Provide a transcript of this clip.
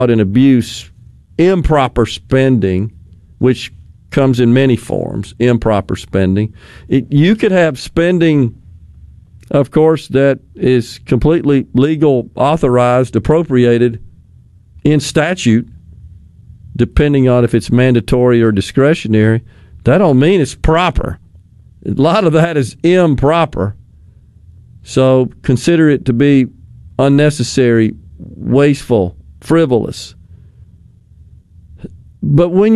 and abuse, improper spending, which comes in many forms, improper spending. You could have spending, of course, that is completely legal, authorized, appropriated in statute, depending on if it's mandatory or discretionary. That don't mean it's proper. A lot of that is improper. So consider it to be unnecessary, wasteful, frivolous. But when